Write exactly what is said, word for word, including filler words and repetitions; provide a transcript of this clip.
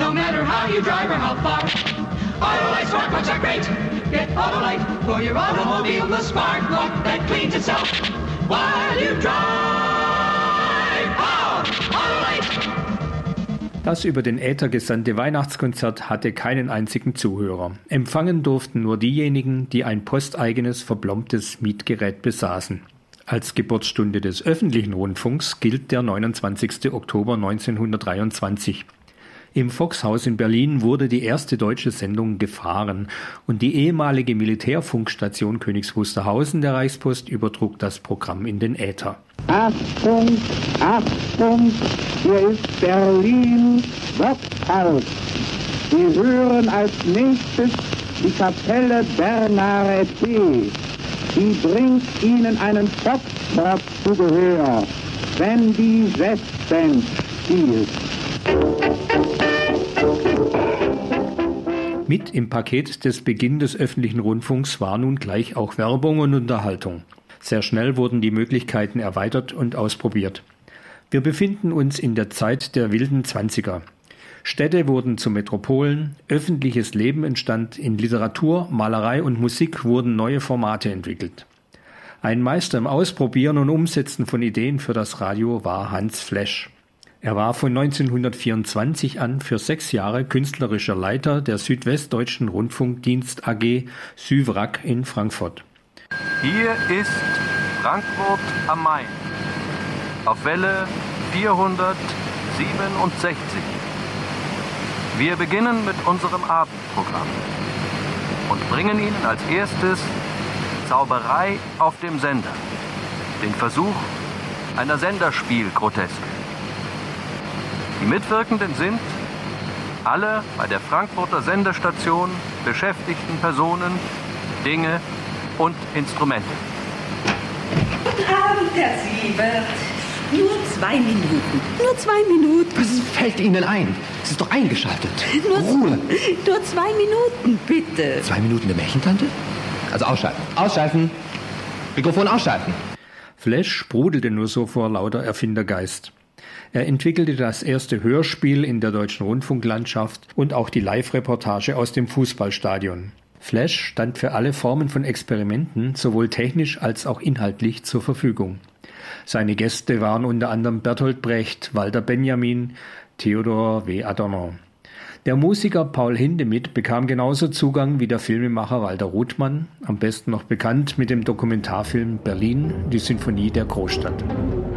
no matter how you drive or how far. Autolite Spark Plugs are great. Get Autolite for your automobile, the spark plug that cleans itself while you drive. Oh, Autolite! Das über den Äther gesandte Weihnachtskonzert hatte keinen einzigen Zuhörer. Empfangen durften nur diejenigen, die ein posteigenes, verblombtes Mietgerät besaßen. Als Geburtsstunde des öffentlichen Rundfunks gilt der neunundzwanzigster Oktober neunzehnhundertdreiundzwanzig. Im Fox-Haus in Berlin wurde die erste deutsche Sendung gefahren und die ehemalige Militärfunkstation Königs Wusterhausen der Reichspost übertrug das Programm in den Äther. Achtung, Achtung, hier ist Berlin, Fox-Haus. Sie hören als nächstes die Kapelle Bernare T. Die bringt Ihnen einen Foxtrot zu Gehör, wenn die Jazzband spielt. Mit im Paket des Beginn des öffentlichen Rundfunks war nun gleich auch Werbung und Unterhaltung. Sehr schnell wurden die Möglichkeiten erweitert und ausprobiert. Wir befinden uns in der Zeit der wilden Zwanziger. Städte wurden zu Metropolen, öffentliches Leben entstand, in Literatur, Malerei und Musik wurden neue Formate entwickelt. Ein Meister im Ausprobieren und Umsetzen von Ideen für das Radio war Hans Flesch. Er war von neunzehnhundertvierundzwanzig an für sechs Jahre künstlerischer Leiter der Südwestdeutschen Rundfunkdienst A G Süwrak in Frankfurt. Hier ist Frankfurt am Main auf Welle vierhundertsiebenundsechzig. Wir beginnen mit unserem Abendprogramm und bringen Ihnen als erstes Zauberei auf dem Sender, den Versuch einer Senderspielgroteske. Die Mitwirkenden sind alle bei der Frankfurter Senderstation beschäftigten Personen, Dinge und Instrumente. Guten Abend, Herr Siebert. Nur zwei Minuten. Nur zwei Minuten. Was fällt Ihnen ein? Es ist doch eingeschaltet. Nur Ruhe. Nur zwei Minuten, bitte. Zwei Minuten der Märchentante? Also ausschalten. Ausschalten. Mikrofon ausschalten. Flesch sprudelte nur so vor lauter Erfindergeist. Er entwickelte das erste Hörspiel in der deutschen Rundfunklandschaft und auch die Live-Reportage aus dem Fußballstadion. Flesch stand für alle Formen von Experimenten sowohl technisch als auch inhaltlich zur Verfügung. Seine Gäste waren unter anderem Bertolt Brecht, Walter Benjamin, Theodor W. Adorno. Der Musiker Paul Hindemith bekam genauso Zugang wie der Filmemacher Walter Ruthmann, am besten noch bekannt mit dem Dokumentarfilm Berlin, die Sinfonie der Großstadt.